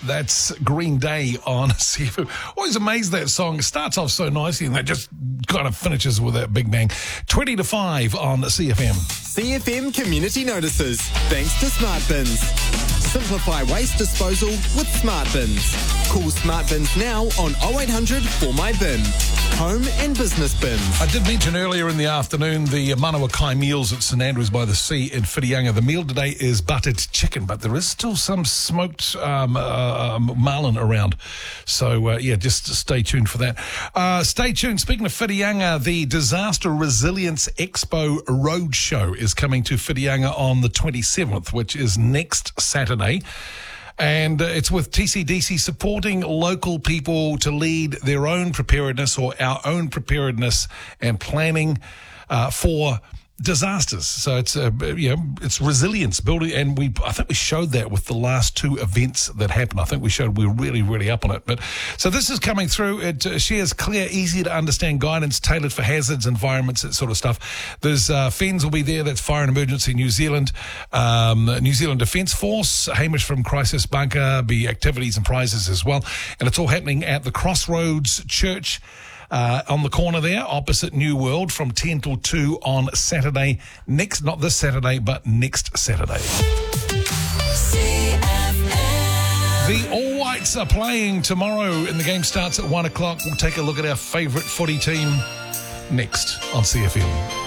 That's Green Day on CFM. Always amazed that song. It starts off so nicely and that just kind of finishes with that big bang. 20 to 5 on CFM. CFM Community Notices. Thanks to Smart Bins. Simplify waste disposal with Smart Bins. Call Smart Bins now on 0800 4MyBin. Home and business bins. I did mention earlier in the afternoon the Manawakai meals at St Andrews by the Sea in Whitianga. The meal today is buttered chicken, but there is still some smoked marlin around. So, just stay tuned for that. Stay tuned. Speaking of Whitianga, the Disaster Resilience Expo Roadshow is coming to Whitianga on the 27th, which is next Saturday. And it's with TCDC supporting local people to lead their own preparedness or our own preparedness and planning for disasters. So it's it's resilience building, and I think we showed that with the last two events that happened. I think we showed we're really, really up on it. But so this is coming through. It shares clear, easy to understand guidance tailored for hazards, environments, that sort of stuff. There's FENZ will be there. That's Fire and Emergency New Zealand, New Zealand Defence Force, Hamish from Crisis Bunker, be activities and prizes as well. And it's all happening at the Crossroads Church. On the corner there, opposite New World, from 10 till 2 on Saturday. Not this Saturday, but next Saturday. The All Whites are playing tomorrow, and the game starts at 1 o'clock. We'll take a look at our favourite footy team next on CFM.